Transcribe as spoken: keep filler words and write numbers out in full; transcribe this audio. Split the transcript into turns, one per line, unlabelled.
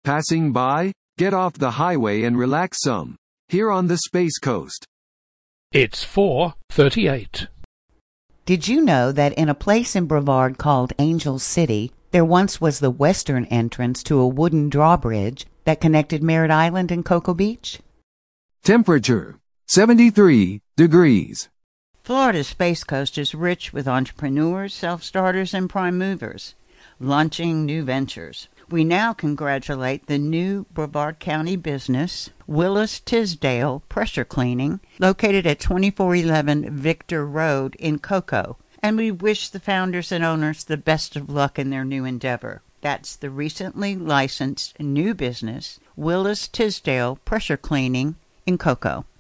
Passing by? Get off the highway and relax some. Here on the Space Coast.
It's four thirty-eight.
Did you know that in a place in Brevard called Angel City, there once was the western entrance to a wooden drawbridge that connected Merritt Island and Cocoa Beach?
Temperature, seventy-three degrees.
Florida's Space Coast is rich with entrepreneurs, self-starters, and prime movers, launching new ventures. We now congratulate the new Brevard County business, Willis Tisdale Pressure Cleaning, located at twenty-four eleven Victor Road in Cocoa, and we wish the founders and owners the best of luck in their new endeavor. That's the recently licensed new business, Willis Tisdale Pressure Cleaning in Cocoa.